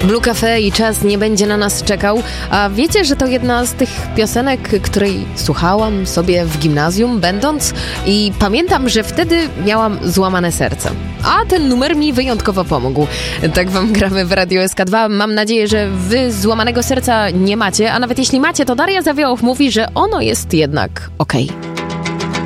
Blue Cafe i Czas nie będzie na nas czekał. A wiecie, że to jedna z tych piosenek, której słuchałam sobie w gimnazjum będąc i pamiętam, że wtedy miałam złamane serce. A ten numer mi wyjątkowo pomógł. Tak wam gramy w Radio SK2. Mam nadzieję, że wy złamanego serca nie macie, a nawet jeśli macie, to Daria Zawiełow mówi, że ono jest jednak okej.